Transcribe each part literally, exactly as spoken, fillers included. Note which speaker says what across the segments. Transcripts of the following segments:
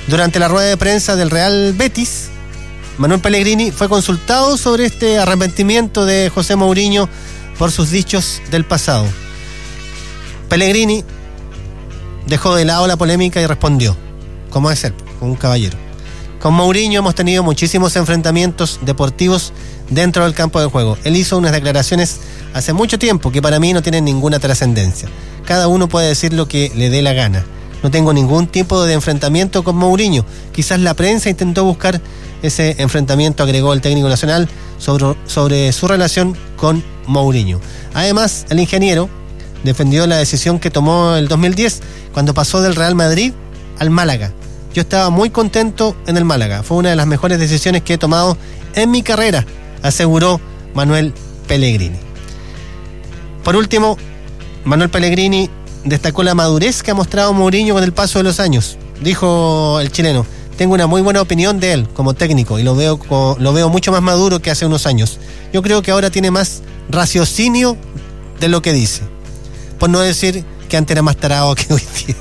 Speaker 1: Durante la rueda de prensa del Real Betis, Manuel Pellegrini fue consultado sobre este arrepentimiento de José Mourinho por sus dichos del pasado. Pellegrini dejó de lado la polémica y respondió, como debe ser, como un caballero. Con Mourinho hemos tenido muchísimos enfrentamientos deportivos dentro del campo de juego. Él hizo unas declaraciones hace mucho tiempo que para mí no tienen ninguna trascendencia. Cada uno puede decir lo que le dé la gana. No tengo ningún tipo de enfrentamiento con Mourinho. Quizás la prensa intentó buscar ese enfrentamiento, agregó el técnico nacional, sobre, sobre su relación con Mourinho. Además, el ingeniero defendió la decisión que tomó el dos mil diez cuando pasó del Real Madrid al Málaga. Yo estaba muy contento en el Málaga. Fue una de las mejores decisiones que he tomado en mi carrera, aseguró Manuel Pellegrini. Por último, Manuel Pellegrini destacó la madurez que ha mostrado Mourinho con el paso de los años. Dijo el chileno, tengo una muy buena opinión de él como técnico y lo veo, lo veo mucho más maduro que hace unos años. Yo creo que ahora tiene más raciocinio de lo que dice. Por no decir que antes era más tarado que hoy día.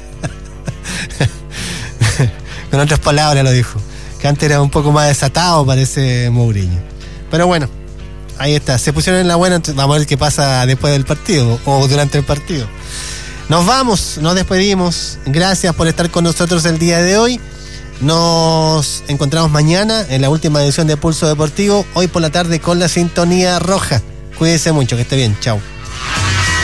Speaker 1: Con otras palabras lo dijo. Que antes era un poco más desatado, parece Mourinho. Pero bueno, ahí está. Se pusieron en la buena, vamos a ver qué pasa después del partido o durante el partido. Nos vamos, nos despedimos. Gracias por estar con nosotros el día de hoy. Nos encontramos mañana en la última edición de Pulso Deportivo. Hoy por la tarde con la sintonía roja. Cuídense mucho, que esté bien. Chao.